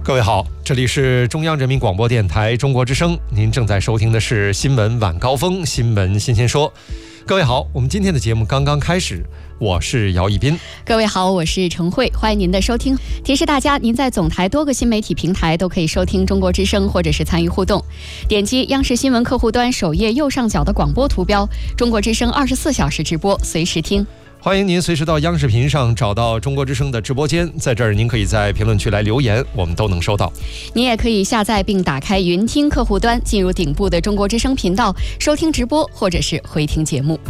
各位好，这里是中央人民广播电台中国之声，您正在收听的是新闻晚高峰，新闻新鲜说。各位好，我们今天的节目刚刚开始，我是姚一斌。 各位好，我是程慧，欢迎您的收听。提示大家，您在总台多个新媒体平台都可以收听中国之声，或者是参与互动。点击央视新闻客户端首页右上角的广播图标，中国之声24小时直播，随时听。 欢迎您随时到央视频上找到中国之声的直播间，在这儿您可以在评论区来留言，我们都能收到。 您也可以下载并打开云听客户端，进入顶部的中国之声频道，收听直播或者是回听节目。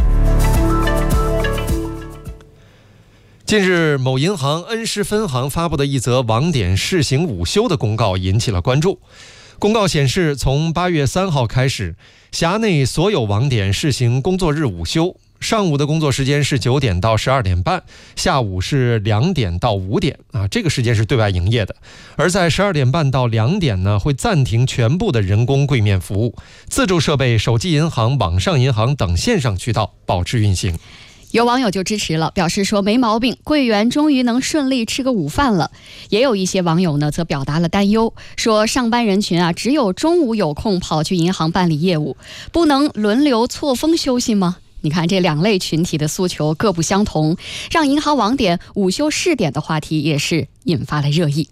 近日，某银行恩施分行发布的一则网点试行午休的公告引起了关注。公告显示，从8月3号开始，辖内所有网点试行工作日午休。上午的工作时间是9点到12点半，下午是2点到5点这个时间是对外营业的。而在12点半到2点呢，会暂停全部的人工柜面服务，自助设备、手机银行、网上银行等线上渠道保持运行。 有网友就支持了，表示说没毛病，柜员终于能顺利吃个午饭了。也有一些网友呢，则表达了担忧，说上班人群只有中午有空跑去银行办理业务，不能轮流错峰休息吗？你看，这两类群体的诉求各不相同，让银行网点午休试点的话题也是引发了热议。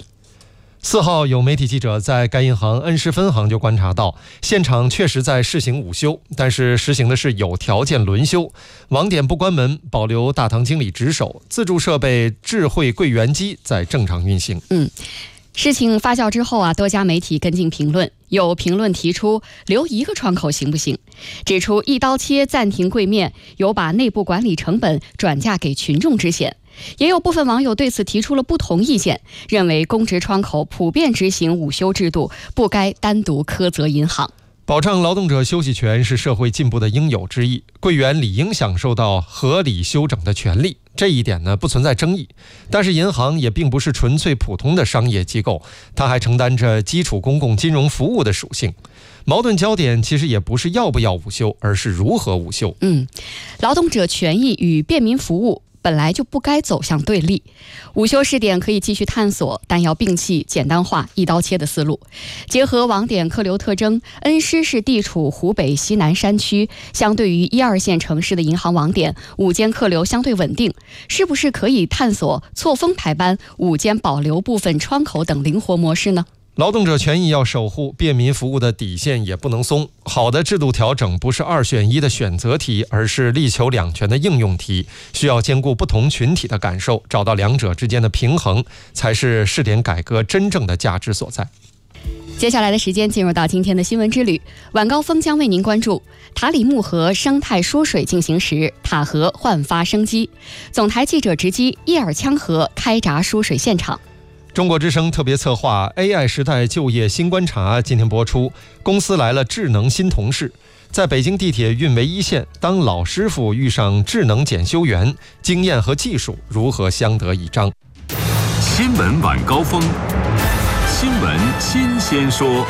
4号，有媒体记者在该银行恩施分行就观察到，现场确实在试行午休，但是实行的是有条件轮休，网点不关门，保留大堂经理值守，自助设备、智慧柜员机在正常运行。 事情发酵之后多家媒体跟进评论，有评论提出留一个窗口行不行，指出一刀切暂停柜面有把内部管理成本转嫁给群众之嫌。也有部分网友对此提出了不同意见，认为公职窗口普遍执行午休制度，不该单独苛责银行。 保障劳动者休息权是社会进步的应有之义，柜员理应享受到合理休整的权利，这一点呢不存在争议。但是银行也并不是纯粹普通的商业机构，它还承担着基础公共金融服务的属性。矛盾焦点其实也不是要不要午休，而是如何午休。 劳动者权益与便民服务本来就不该走向对立，午休试点可以继续探索，但要摒弃简单化、一刀切的思路。结合网点客流特征，恩施是地处湖北西南山区，相对于1、2线城市的银行网点，午间客流相对稳定，是不是可以探索错峰排班、午间保留部分窗口等灵活模式呢？ 劳动者权益要守护，便民服务的底线也不能松。好的制度调整不是2选1的选择题，而是力求两全的应用题，需要兼顾不同群体的感受，找到两者之间的平衡，才是试点改革真正的价值所在。 接下来的时间进入到今天的新闻之旅，晚高峰将为您关注塔里木河生态疏水进行时，塔河焕发生机。总台记者直击叶尔羌河开闸疏水现场。 中国之声特别策划 AI 时代就业新观察今天播出，公司来了智能新同事。在北京地铁运维1线，当老师傅遇上智能检修员，经验和技术如何相得益彰？ 新闻晚高峰，新闻新鲜说。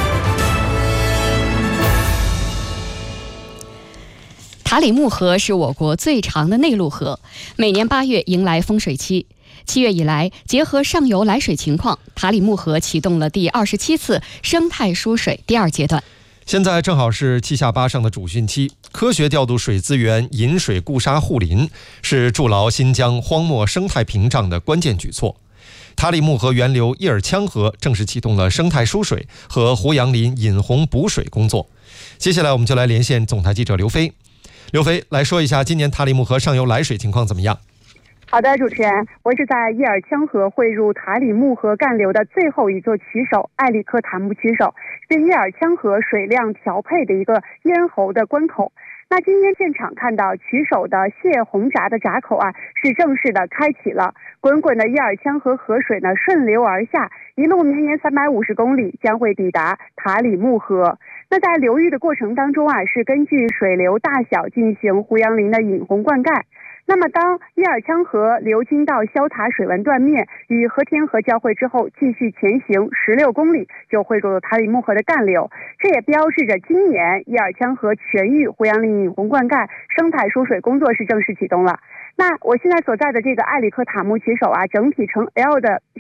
塔里木河是我国最长的内陆河，每年8月迎来丰水期。7月以来，结合上游来水情况，塔里木河启动了第27次生态疏水第2阶段。 现在正好是7下8上的主汛期，科学调度水资源、引水固沙护林，是筑牢新疆荒漠生态屏障的关键举措。塔里木河源流叶尔羌河正式启动了生态疏水和胡杨林引洪补水工作。接下来我们就来连线总台记者刘飞。刘飞来说一下今年塔里木河上游来水情况怎么样？ 好的，主持人，我是在叶尔羌河汇入塔里木河干流的最后一座渠首艾里克塔木渠首，是叶尔羌河水量调配的一个咽喉的关口。那今天现场看到渠首的泄洪闸的闸口是正式的开启了，滚滚的叶尔羌河河水呢顺流而下，一路绵延350公里，将会抵达塔里木河。那在流域的过程当中是根据水流大小进行胡杨林的引洪灌溉。那么当叶尔羌河流经到肖塔水文断面与和田河交汇之后，继续前行16公里就汇入塔里木河的干流，这也标志着今年叶尔羌河全域胡杨林引洪灌溉生态疏水工作是正式启动了。那我现在所在的这个艾里克塔木渠首整体呈 L 的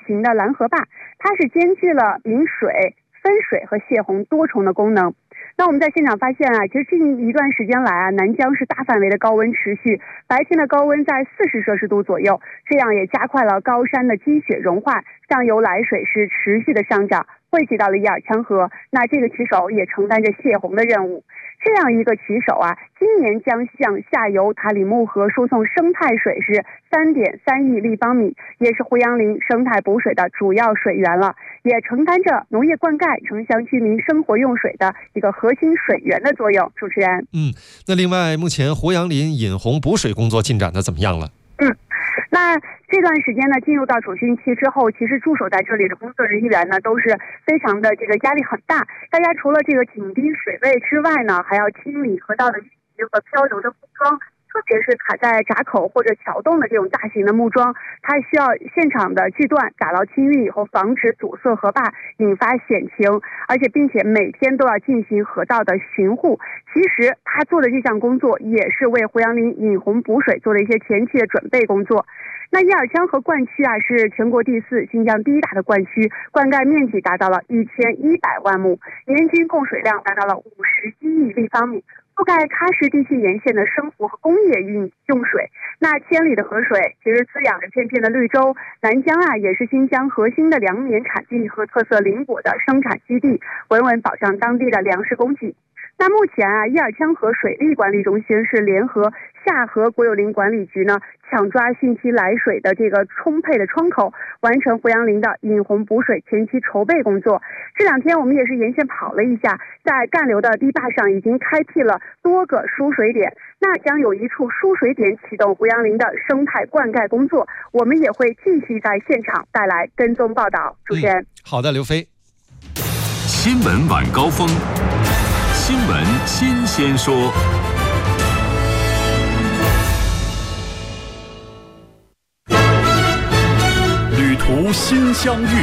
型的蓝河坝，它是兼具了引水、分水和泄洪多重的功能。那我们在现场发现啊，其实近一段时间来啊，南江是大范围的高温持续，白天的高温在40摄氏度左右，这样也加快了高山的积雪融化，上游来水是持续的上涨，汇集到了伊尔羌河。那这个旗手也承担着泄洪的任务。这样一个旗手啊，今年将向下游塔里木河输送生态水是3.3亿立方米，也是胡杨林生态补水的主要水源了，也承担着农业灌溉、城乡居民生活用水的一个核心水源的作用。主持人， 那另外，目前胡杨林引洪补水工作进展的怎么样了？ 那这段时间呢，进入到主汛期之后，其实驻守在这里的工作人员呢，都是非常的这个压力很大。大家除了这个紧逼水位之外呢，还要清理河道的淤积和漂流的木桩，特别是卡在闸口或者桥洞的这种大型的木桩，它需要现场的锯断、打捞清淤以后，防止阻塞河坝，引发险情，而且并且每天都要进行河道的巡护。其实他做的这项工作也是为胡杨林引洪补水做了一些前期的准备工作。那伊尔羌河灌区啊，是全国第4、新疆第1大的灌区，灌溉面积达到了1100万亩，年均供水量达到了51亿立方米，覆盖喀什地区沿线的生活和工业用水。那千里的河水其实滋养着片片的绿洲，南疆啊也是新疆核心的粮棉产地和特色林果的生产基地，稳稳保障当地的粮食供给。那目前啊，伊尔羌河水利管理中心是联合下河国有林管理局呢，抢抓汛期来水的这个充沛的窗口，完成胡杨林的引洪补水前期筹备工作。这2天我们也是沿线跑了一下，在干流的堤坝上已经开辟了多个输水点，那将有1处输水点启动胡杨林的生态灌溉工作，我们也会继续在现场带来跟踪报道。主持人， 好的，刘飞。 新闻晚高峰，新闻新鲜说。 旅途新相遇。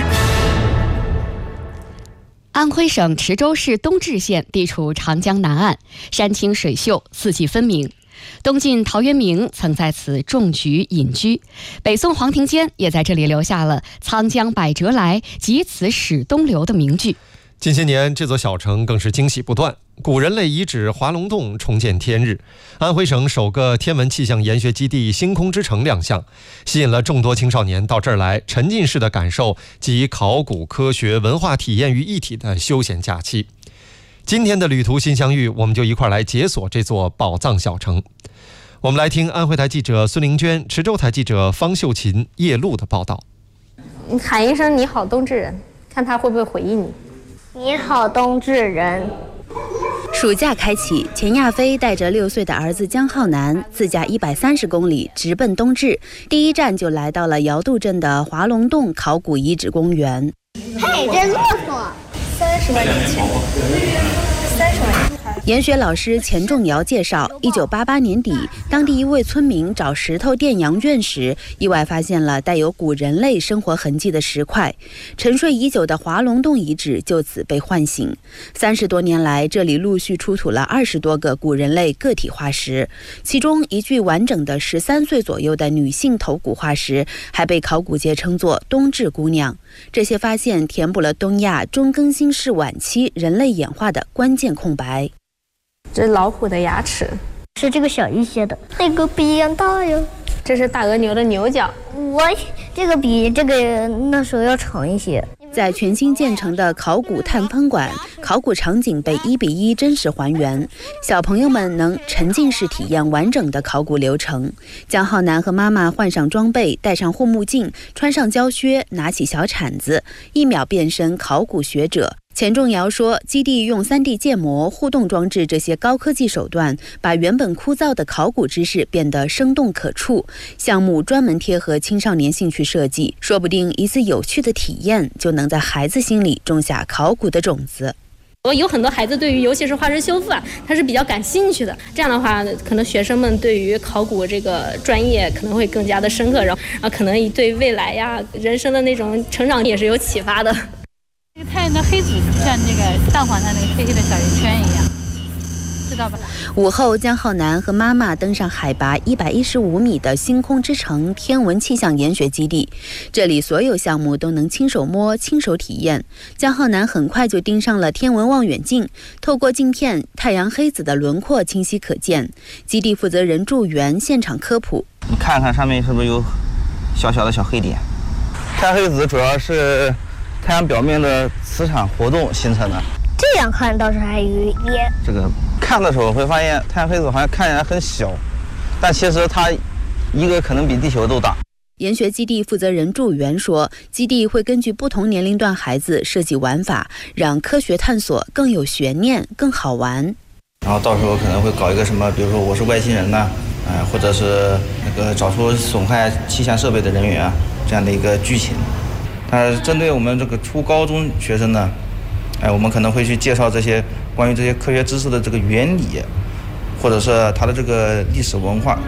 安徽省池州市东至县地处长江南岸，山清水秀，四季分明。东晋陶渊明曾在此种菊隐居，北宋黄庭坚也在这里留下了“沧江百折来，即此始东流”的名句。 近些年，这座小城更是惊喜不断。古人类遗址华龙洞重见天日，安徽省首个天文气象研学基地星空之城亮相，吸引了众多青少年到这儿来沉浸式的感受集考古、科学、文化体验于一体的休闲假期。今天的旅途新相遇，我们就一块来解锁这座宝藏小城。我们来听安徽台记者孙玲娟、池州台记者方秀琴、叶璐的报道。 你喊一声“你好，东至人”，看他会不会回应你。 你好，东至人。 暑假开启，钱亚飞带着6岁的儿子江浩南自驾130公里直奔东至，第一站就来到了瑶渡镇的华龙洞考古遗址公园。 嘿，这骆驼，30万年前，30万年。 研学老师钱仲尧介绍，1988年底，当地一位村民找石头垫羊圈时，意外发现了带有古人类生活痕迹的石块，沉睡已久的华龙洞遗址就此被唤醒。30多年来，这里陆续出土了20多个古人类个体化石，其中一具完整的13岁左右的女性头骨化石，还被考古界称作东至姑娘。这些发现填补了东亚中更新世晚期人类演化的关键空白。 这是老虎的牙齿， 是这个小一些的，那个比一样大哟。 这是大额牛的牛角， 这个比这个那时候要长一些。 在全新建成的考古探风馆，考古场景被1:1真实还原，小朋友们能沉浸式体验完整的考古流程。江浩南和妈妈换上装备，戴上护目镜，穿上胶靴，拿起小铲子，1秒变身考古学者。钱仲尧说，基地用3D 建模、互动装置这些高科技手段，把原本枯燥的考古知识变得生动可触。项目专门贴合青少年兴趣设计，说不定一次有趣的体验就能在孩子心里种下考古的种子。 有很多孩子对于尤其是化石修复他是比较感兴趣的，这样的话可能学生们对于考古这个专业可能会更加的深刻，然后可能对未来呀人生的那种成长也是有启发的。 这个太阳的黑子像那个蛋黄上那个黑黑的小圆圈一样， 知道吧？ 午后，江浩南和妈妈登上海拔115米的星空之城天文气象研学基地，这里所有项目都能亲手摸、亲手体验。江浩南很快就盯上了天文望远镜，透过镜片，太阳黑子的轮廓清晰可见。基地负责人祝元现场科普： 你看看上面是不是有小小的小黑点？太阳黑子主要是太阳表面的磁场活动形成的。 这样看倒是还有一点。 这个看的时候会发现太阳黑子好像看起来很小，但其实它一个可能比地球都大。 研学基地负责人祝元说，基地会根据不同年龄段孩子设计玩法，让科学探索更有悬念、更好玩。 然后到时候可能会搞一个什么，比如说我是外星人呐，或者是那个找出损害气象设备的人员啊，这样的一个剧情。但是针对我们这个初高中学生呢，我们可能会去介绍这些关于这些科学知识的这个原理，或者是它的这个历史文化。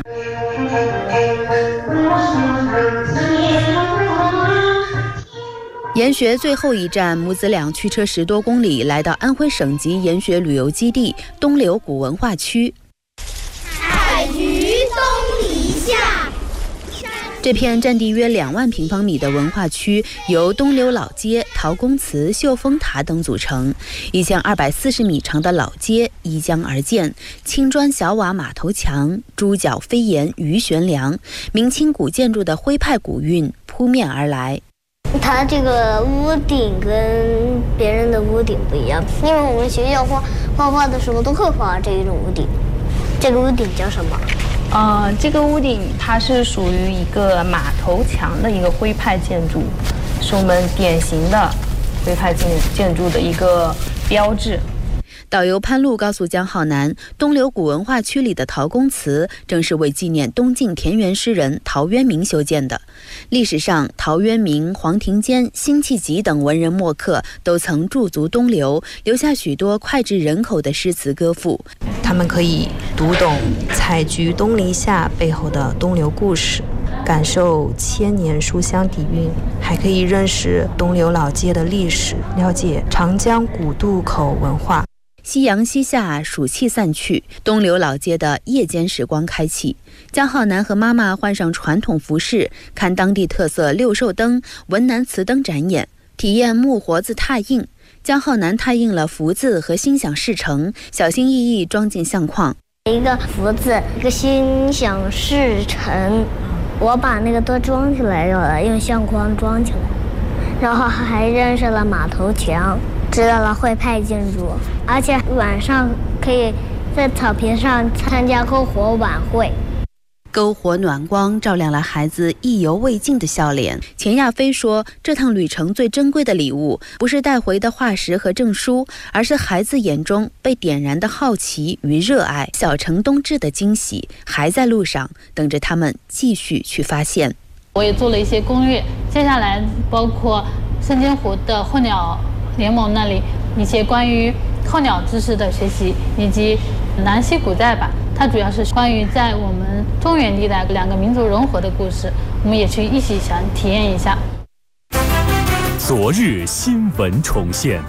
研学最后一站，母子俩驱车10多公里，来到安徽省级研学旅游基地东流古文化区。 采菊东篱下。 这片占地约2万平方米的文化区，由东流老街、陶公祠、秀峰塔等组成。1240米长的老街依江而建，青砖小瓦码头墙，猪脚飞檐鱼悬梁，明清古建筑的徽派古韵扑面而来。 它这个屋顶跟别人的屋顶不一样，因为我们学校画画的时候都会画这一种屋顶。这个屋顶叫什么？ 这个屋顶它是属于一个码头墙的一个徽派建筑，是我们典型的徽派建筑的一个标志。 导游潘路告诉江浩南，东流古文化区里的陶公祠正是为纪念东晋田园诗人陶渊明修建的。历史上，陶渊明、黄庭坚、辛弃疾等文人墨客都曾驻足东流，留下许多脍炙人口的诗词歌赋。 他们可以读懂“采菊东篱下”背后的东流故事，感受千年书香底蕴，还可以认识东流老街的历史，了解长江古渡口文化。 夕阳西下，暑气散去，东流老街的夜间时光开启。江浩南和妈妈换上传统服饰，看当地特色六兽灯、文南瓷灯展演，体验木活字拓印。江浩南拓印了福字和心想事成，小心翼翼装进相框。 一个福字，一个心想事成，我把那个都装起来了，用相框装起来，然后还认识了码头墙，知道了徽派建筑，而且晚上可以在草坪上参加篝火晚会。 篝火暖光照亮了孩子意犹未尽的笑脸。钱亚飞说，这趟旅程最珍贵的礼物不是带回的化石和证书，而是孩子眼中被点燃的好奇与热爱。小城冬至的惊喜还在路上，等着他们继续去发现。 我也做了一些攻略，接下来包括深津湖的候鸟联盟那里一些关于候鸟知识的学习，以及南溪古寨吧，它主要是关于在我们中原地带2个民族融合的故事，我们也去一起想体验一下。 昨日新闻重现，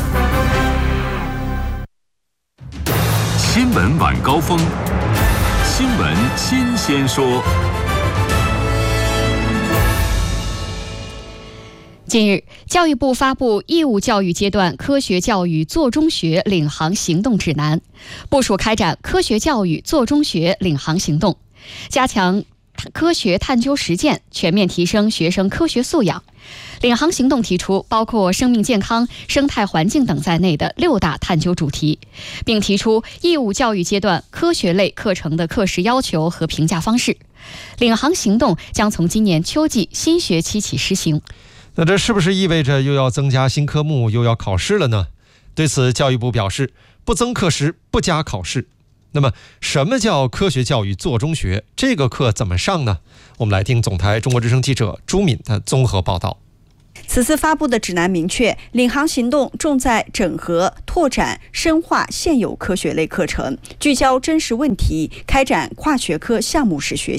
新闻晚高峰，新闻新鲜说。 近日，教育部发布义务教育阶段科学教育做中学领航行动指南，部署开展科学教育做中学领航行动，加强科学探究实践，全面提升学生科学素养。领航行动提出包括生命健康、生态环境等在内的6大探究主题，并提出义务教育阶段科学类课程的课时要求和评价方式。领航行动将从今年秋季新学期起实行。 那这是不是意味着又要增加新科目，又要考试了呢？对此，教育部表示，不增课时，不加考试。那么，什么叫科学教育做中学？这个课怎么上呢？我们来听总台中国之声记者朱敏的综合报道。 此次发布的指南明确，领航行动重在整合、拓展、深化现有科学类课程，聚焦真实问题，开展跨学科项目式学习。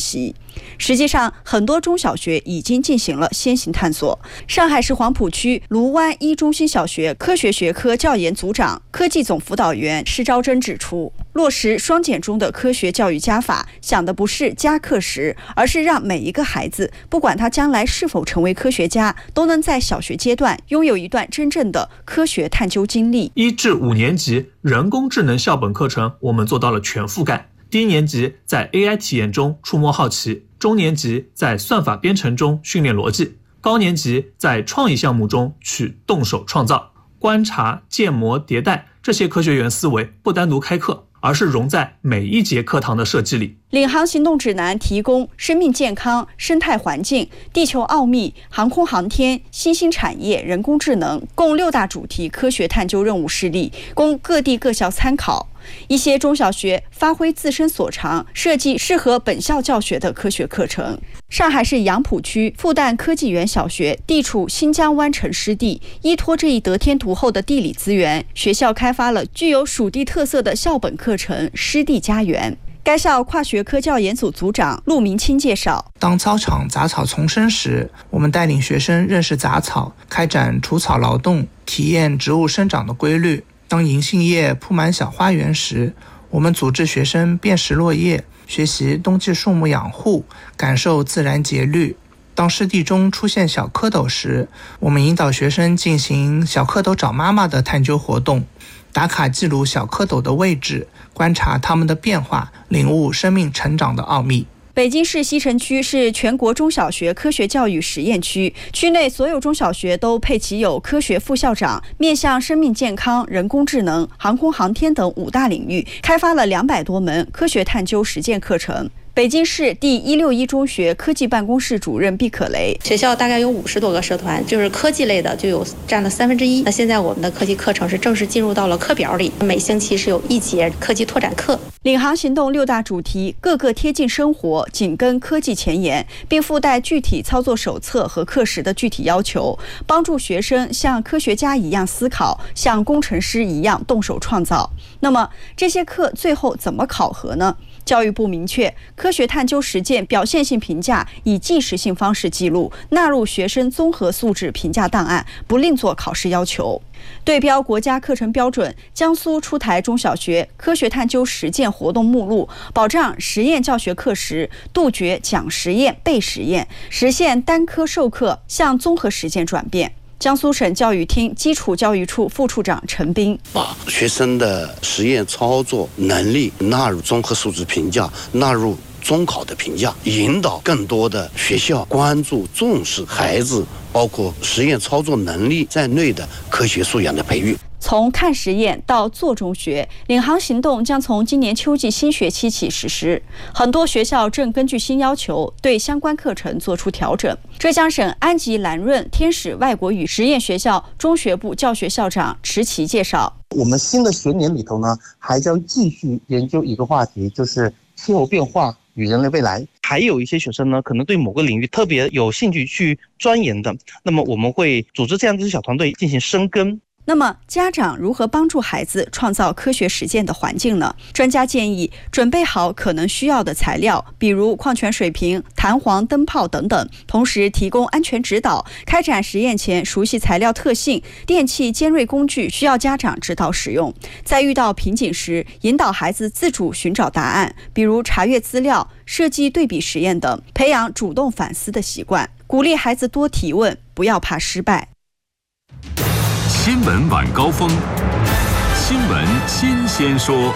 实际上，很多中小学已经进行了先行探索。上海市黄浦区卢湾一中心小学科学学科教研组长、科技总辅导员施昭珍指出，落实双减中的科学教育加法，想的不是加课时，而是让每一个孩子，不管他将来是否成为科学家，都能在小学阶段拥有一段真正的科学探究经历。 1至5年级人工智能校本课程，我们做到了全覆盖。低年级在 AI 体验中触摸好奇，中年级在算法编程中训练逻辑，高年级在创意项目中去动手创造。观察、建模、迭代这些科学园思维不单独开课，而是融在每一节课堂的设计里。 领航行动指南提供生命健康、生态环境、地球奥秘、航空航天、新兴产业、人工智能共6大主题科学探究任务示例，供各地各校参考。一些中小学发挥自身所长，设计适合本校教学的科学课程。上海市杨浦区复旦科技园小学地处新疆湾城湿地，依托这一得天独厚的地理资源，学校开发了具有属地特色的校本课程湿地家园。该校跨学科教研组组长陆明清介绍， 当操场杂草丛生时，我们带领学生认识杂草，开展除草劳动，体验植物生长的规律。当银杏叶铺满小花园时，我们组织学生辨识落叶，学习冬季树木养护，感受自然节律。当湿地中出现小蝌蚪时，我们引导学生进行小蝌蚪找妈妈的探究活动，打卡记录小蝌蚪的位置，观察它们的变化，领悟生命成长的奥秘。 北京市西城区是全国中小学科学教育实验区，区内所有中小学都配齐有科学副校长，面向生命健康、人工智能、航空航天等5大领域，开发了200多门科学探究实践课程。北京市第161中学科技办公室主任毕可雷， 学校大概有50多个社团，就是科技类的就有占了1/3。那现在我们的科技课程是正式进入到了课表里，每星期是有1节科技拓展课。 领航行动6大主题各个贴近生活，紧跟科技前沿，并附带具体操作手册和课时的具体要求，帮助学生像科学家一样思考，像工程师一样动手创造。那么这些课最后怎么考核呢？教育部明确，科学探究实践表现性评价以即时性方式记录，纳入学生综合素质评价档案，不另作考试要求。对标国家课程标准，江苏出台中小学科学探究实践活动目录，保障实验教学课时杜绝讲实验背实验，实现单科授课向综合实践转变。江苏省教育厅基础教育处副处长陈斌， 把学生的实验操作能力纳入综合素质评价，纳入中考的评价，引导更多的学校关注重视孩子包括实验操作能力在内的科学素养的培育。 从看实验到做中学，领航行动将从今年秋季新学期起实施。很多学校正根据新要求对相关课程做出调整。浙江省安吉蓝润天使外国语实验学校中学部教学校长池奇介绍， 我们新的学年里头呢，还将继续研究一个话题，就是气候变化与人类未来。还有一些学生呢，可能对某个领域特别有兴趣去钻研的，那么我们会组织这样的小团队进行深耕。 那么家长如何帮助孩子创造科学实践的环境呢？专家建议准备好可能需要的材料，比如矿泉水瓶、弹簧、灯泡等等，同时提供安全指导。开展实验前熟悉材料特性，电器尖锐工具需要家长指导使用。在遇到瓶颈时，引导孩子自主寻找答案，比如查阅资料、设计对比实验等，培养主动反思的习惯。鼓励孩子多提问，不要怕失败。 新闻晚高峰，新闻新鲜说。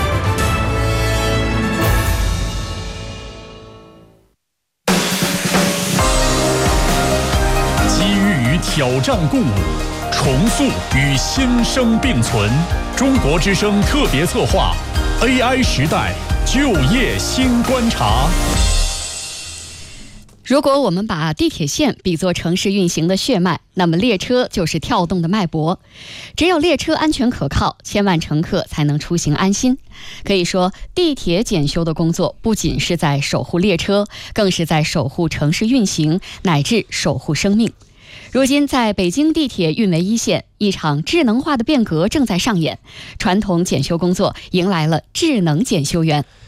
机遇与挑战共舞，重塑与新生并存。中国之声特别策划 AI 时代就业新观察。 如果我们把地铁线比作城市运行的血脉，那么列车就是跳动的脉搏。只有列车安全可靠，千万乘客才能出行安心。可以说，地铁检修的工作不仅是在守护列车，更是在守护城市运行，乃至守护生命。如今，在北京地铁运维一线，一场智能化的变革正在上演，传统检修工作迎来了智能检修员。